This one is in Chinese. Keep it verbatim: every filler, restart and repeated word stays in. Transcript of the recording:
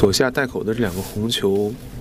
左下袋口的这两个红球